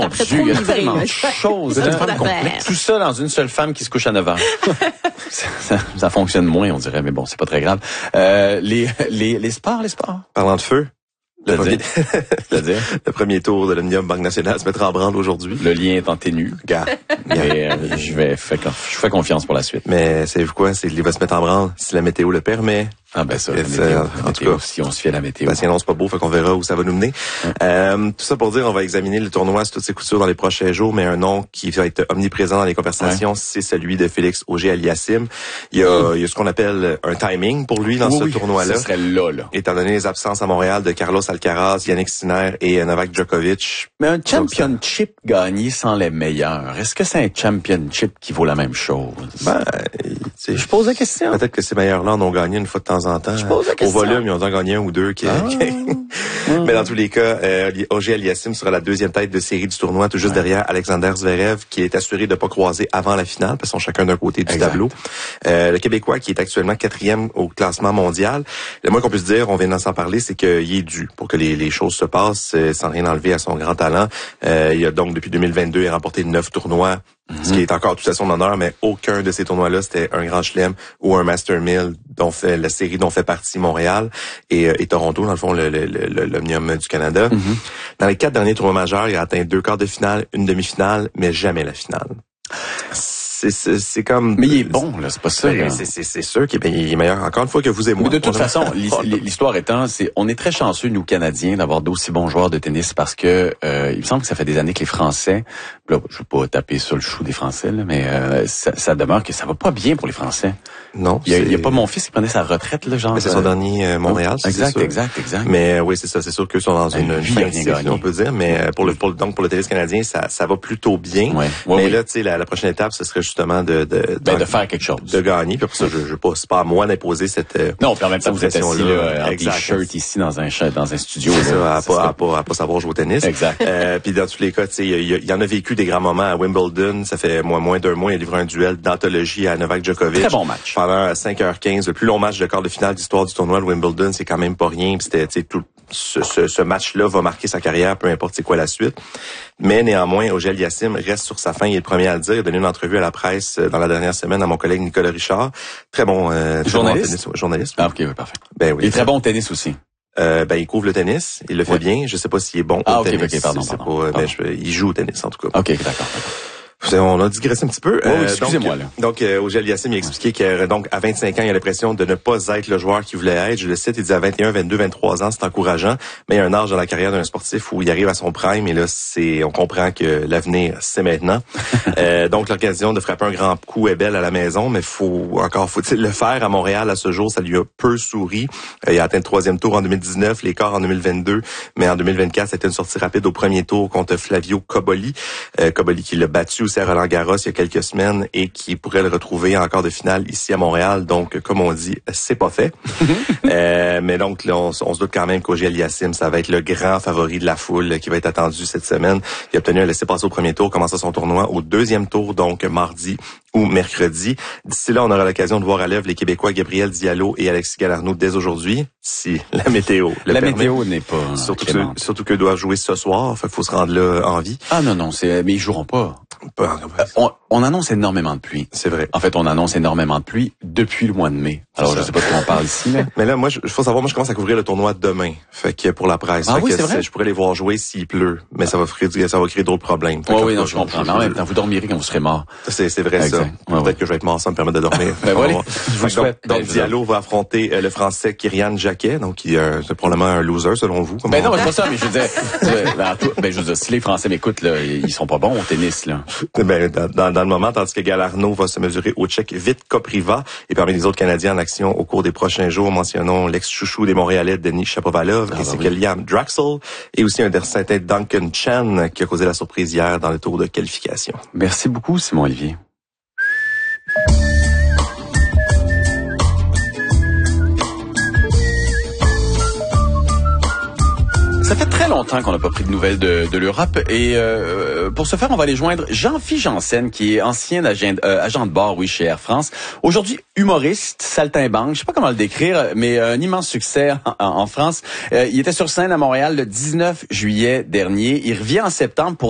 Après Dieu, trop il y a livré, tellement de choses. C'est Là. une femme complexe. Tout ça dans une seule femme qui se couche à 9 heures. ça fonctionne moins, on dirait, mais bon, c'est pas très grave. Les sports. Parlant de feu. C'est-à-dire? Le premier tour de l'Omnium Banque Nationale se mettra en branle aujourd'hui. Le lien est en ténu. Mais je fais confiance pour la suite. Mais savez-vous quoi? C'est qu'il va se mettre en branle si la météo le permet. Ah ben ça, la en tout cas, si on se fie à la météo. Ben, sinon, c'est pas beau, fait qu'on verra où ça va nous mener. Tout ça pour dire, on va examiner le tournoi sur toutes ses coutures dans les prochains jours, mais un nom qui va être omniprésent dans les conversations, c'est celui de Félix Auger-Aliassime. Il y a ce qu'on appelle un timing pour lui dans ce tournoi-là. Ce serait là. Étant donné les absences à Montréal de Carlos Alcaraz, Yannick Sinner et Novak Djokovic. Mais un championship gagné sans les meilleurs, est-ce que c'est un championship qui vaut la même chose? Ben, je pose la question. Peut-être que ces meilleurs-là en ont gagné une fois de temps en temps. Je pose la question. Au volume, ils ont en gagné un ou deux. Mais dans tous les cas, Auger-Aliassime sera la deuxième tête de série du tournoi, tout juste derrière Alexander Zverev, qui est assuré de pas croiser avant la finale, parce qu'ils sont chacun d'un côté du tableau. Le Québécois, qui est actuellement 4e au classement mondial. Le moins qu'on puisse dire, on vient d'en s'en parler, c'est qu'il est dû pour que les choses se passent, sans rien enlever à son grand talent. Il a donc, depuis 2022, il a remporté 9 tournois. Ce qui est encore tout à son honneur, mais aucun de ces tournois-là, c'était un Grand Chelem ou un Master 1000 la série dont fait partie Montréal et Toronto, dans le fond, l'Omnium du Canada. Dans les 4 derniers tournois majeurs, il a atteint 2 quarts de finale, une demi-finale, mais jamais la finale. C'est comme... Mais il est bon, là, c'est pas ça. C'est sûr qu'il est meilleur, encore une fois, que vous et moi. Mais de toute façon, l'histoire étant, on est très chanceux, nous, Canadiens, d'avoir d'aussi bons joueurs de tennis parce que il me semble que ça fait des années que les Français, là, je veux pas taper sur le chou des Français, là, mais ça demeure que ça va pas bien pour les Français. Non. Il y a pas mon fils qui prenait sa retraite, là, genre. Mais c'est son dernier Montréal, exact. Mais oui, c'est ça. C'est sûr qu'eux sont dans une vie active, on peut dire. Mais pour le tennis canadien, ça va plutôt bien. Mais là, tu sais, la prochaine étape, ce serait justement de faire quelque chose. De gagner. Puis pour ça, c'est pas à moi d'imposer cette non, puis en même temps, vous êtes assis là, en t-shirt ici dans un studio. C'est ça, à pas savoir jouer au tennis. Exact. Puis dans tous les cas, tu sais, il en a vécu des grands moments à Wimbledon. Ça fait moins d'un mois, il a livré un duel d'anthologie à Novak Djokovic. Très bon match. Pendant 5h15, le plus long match de quart de finale d'histoire du tournoi de Wimbledon, c'est quand même pas rien. Puis c'était, tu sais, tout ce match-là va marquer sa carrière, peu importe c'est quoi la suite. Mais néanmoins, Auger-Aliassime reste sur sa fin. Il est le premier à le dire. Il a donné une entrevue à la presse dans la dernière semaine à mon collègue Nicolas Richard. Très bon journaliste. Journaliste. Ah, ok, oui, parfait. Ben oui. Il est très bon au tennis aussi. Il couvre le tennis. Il le fait bien. Je sais pas s'il est bon au tennis. Ok, pardon. Il joue au tennis, en tout cas. Ok, d'accord. On a digressé un petit peu. Oui, excusez-moi, là. Donc, Auger-Aliassime a expliqué qu'à 25 ans, il a l'impression de ne pas être le joueur qu'il voulait être. Je le cite, il dit à 21, 22, 23 ans, c'est encourageant, mais il y a un âge dans la carrière d'un sportif où il arrive à son prime et là, on comprend que l'avenir, c'est maintenant. Donc, l'occasion de frapper un grand coup est belle à la maison, mais faut-il le faire à Montréal à ce jour, ça lui a peu souri. Il a atteint le 3e tour en 2019, les quarts en 2022, mais en 2024, c'était une sortie rapide au premier tour contre Flavio Cobolli. Cobolli qui l'a battu à Roland-Garros il y a quelques semaines et qui pourrait le retrouver en quart de finale ici à Montréal. Donc, comme on dit, c'est pas fait. Mais donc, là, on se doute quand même qu'Auger-Aliassime, ça va être le grand favori de la foule qui va être attendu cette semaine. Il a obtenu un laissez-passer au premier tour, commença son tournoi au 2e tour, donc mardi ou mercredi. D'ici là, on aura l'occasion de voir à l'œuvre les Québécois Gabriel Diallo et Alexis Galarneau dès aujourd'hui, si la météo le permet. Météo n'est pas surtout qu'eux doivent jouer ce soir, fait qu'il faut se rendre là en vie. Ah non, mais ils joueront pas. On annonce énormément de pluie. C'est vrai. En fait, on annonce énormément de pluie depuis le mois de mai. Alors, je sais pas de quoi on parle ici, mais là, moi, faut savoir, je commence à couvrir le tournoi demain. Fait que pour la presse. Ah oui, c'est vrai? Je pourrais les voir jouer s'il pleut, mais ça va créer d'autres problèmes. Oui, non, je comprends. Mais en même temps, vous dormirez quand vous serez mort. C'est vrai, ça. Peut-être que je vais être mort, ça me permet de dormir. Voilà. Je vous souhaite. Donc, Diallo va affronter le Français Kyrian Jacquet, donc qui est probablement un loser, selon vous. Non, c'est pas ça, mais je veux dire, si les Français m'écoutent, là, ils sont pas bons au tennis, là. Dans le moment, tandis que Galarneau va se mesurer au Tchèque Vit Kopriva. Et parmi les autres Canadiens en action au cours des prochains jours, mentionnons l'ex-chouchou des Montréalais, Denis Shapovalov, ainsi que Liam Draxl, et aussi un certain Duncan Chen, qui a causé la surprise hier dans le tour de qualification. Merci beaucoup, Simon-Olivier. Ça fait très longtemps qu'on n'a pas pris de nouvelles de l'Europe et pour ce faire, on va aller joindre Jean-Philippe Janssen, qui est ancien agent de bord, chez Air France. Aujourd'hui, humoriste, saltimbanque, je sais pas comment le décrire, mais un immense succès en France. Il était sur scène à Montréal le 19 juillet dernier. Il revient en septembre pour